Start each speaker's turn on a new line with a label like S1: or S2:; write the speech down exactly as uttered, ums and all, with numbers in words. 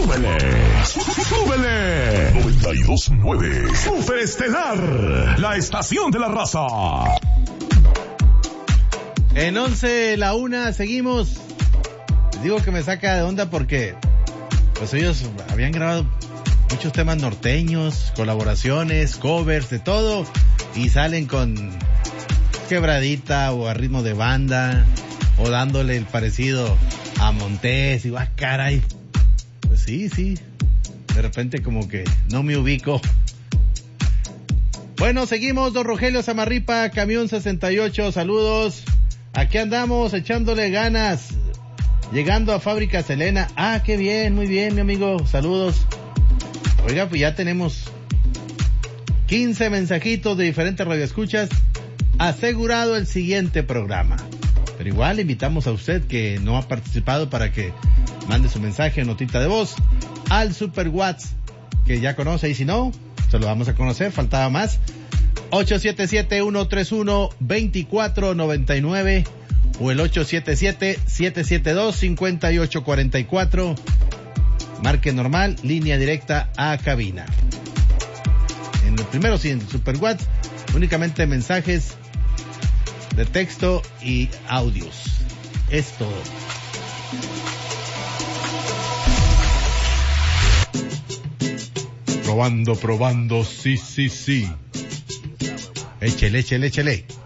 S1: ¡Súbele! ¡Súbele! noventa y dos punto nueve Superestelar, la estación de la raza.
S2: En once, la una, seguimos. Les digo que me saca de onda porque pues ellos habían grabado muchos temas norteños, colaboraciones, covers, de todo, y salen con quebradita o a ritmo de banda o dándole el parecido a Montés y va, ah, caray. Pues sí, sí. De repente como que no me ubico. Bueno, seguimos, don Rogelio Zamarripa, Camión sesenta y ocho, saludos. Aquí andamos echándole ganas, llegando a Fábrica Selena. Ah, qué bien, muy bien, mi amigo, saludos. Oiga, pues ya tenemos quince mensajitos de diferentes radioescuchas, asegurado el siguiente programa. Pero igual invitamos a usted que no ha participado para que mande su mensaje o notita de voz al Super WhatsApp, que ya conoce, y si no, se lo vamos a conocer, faltaba más. ocho siete siete, uno tres uno, dos cuatro nueve nueve o el ocho siete siete, siete siete dos, cinco ocho cuatro cuatro. Marque normal, línea directa a cabina. En el primero, sí, en el Super WhatsApp, únicamente mensajes de texto y audios. Es todo. Probando, probando, sí, sí, sí. Échele, échele, échele.